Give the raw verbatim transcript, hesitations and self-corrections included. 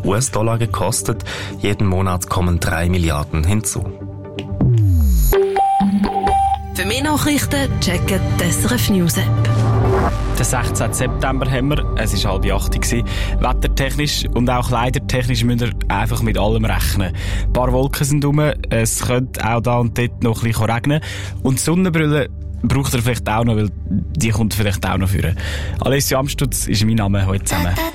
U S-Dollar gekostet. Jeden Monat kommen drei Milliarden hinzu. Für mehr Nachrichten checken die S R F News App. Den sechzehnten September haben wir, es war halb acht Uhr. Wettertechnisch und auch kleidertechnisch müsst ihr einfach mit allem rechnen. Ein paar Wolken sind rum, es könnte auch da und dort noch ein bisschen regnen. Und die Sonnenbrille braucht ihr vielleicht auch noch, weil die kommt vielleicht auch noch führen. Alessio Amstutz ist mein Name heute zusammen.